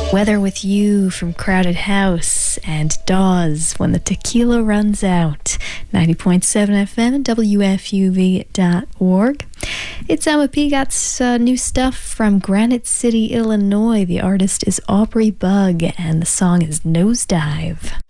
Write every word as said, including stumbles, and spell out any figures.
Weather with You from Crowded House and Dawes, When the Tequila Runs Out. ninety point seven F M and W F U V dot org. It's Emma P. Got uh, new stuff from Granite City, Illinois. The artist is Aubrey Bug and the song is Nosedive.